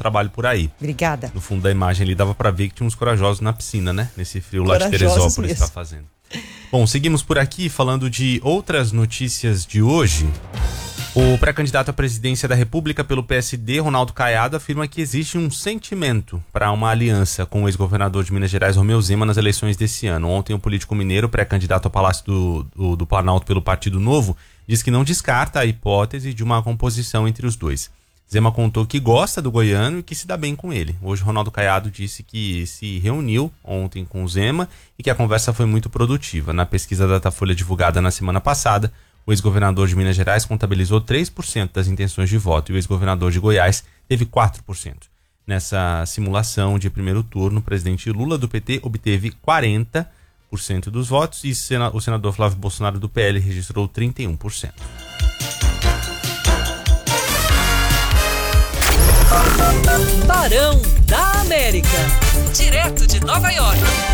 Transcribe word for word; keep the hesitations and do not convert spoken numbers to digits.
trabalho por aí. Obrigada. No fundo da imagem ali dava pra ver que tinha uns corajosos na piscina, né? Nesse frio lá de Teresópolis está fazendo. Bom, seguimos por aqui falando de outras notícias de hoje. O pré-candidato à presidência da República pelo P S D, Ronaldo Caiado, afirma que existe um sentimento para uma aliança com o ex-governador de Minas Gerais, Romeu Zema, nas eleições desse ano. Ontem, o político mineiro, pré-candidato ao Palácio do, do, do Planalto pelo Partido Novo, diz que não descarta a hipótese de uma composição entre os dois. Zema contou que gosta do goiano e que se dá bem com ele. Hoje, Ronaldo Caiado disse que se reuniu ontem com o Zema e que a conversa foi muito produtiva. Na pesquisa da Datafolha divulgada na semana passada, o ex-governador de Minas Gerais contabilizou três por cento das intenções de voto e o ex-governador de Goiás teve quatro por cento. Nessa simulação de primeiro turno, o presidente Lula do P T obteve quarenta por cento dos votos e o senador Flávio Bolsonaro do P L registrou trinta e um por cento. Barão da América, direto de Nova York.